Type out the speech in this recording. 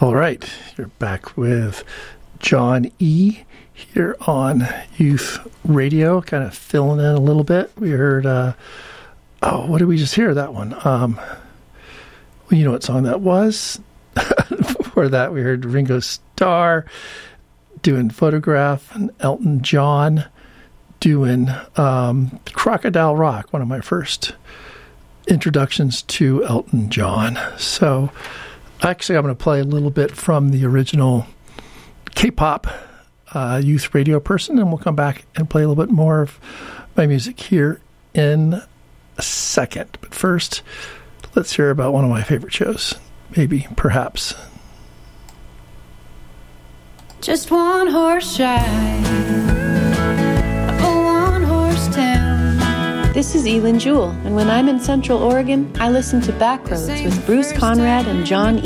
All right, you're back with John E. here on Youth Radio, kind of filling in a little bit. We heard, what did we just hear? That one. Well, you know what song that was? Before that, we heard Ringo Starr doing Photograph, and Elton John doing Crocodile Rock, one of my first introductions to Elton John. So actually, I'm going to play a little bit from the original K-pop youth radio person, and we'll come back and play a little bit more of my music here in a second. But first, let's hear about one of my favorite shows, maybe, perhaps. Just one horse shy of a one-horse town. This is Elin Jewell, and when I'm in Central Oregon, I listen to Backroads with Bruce Conrad and John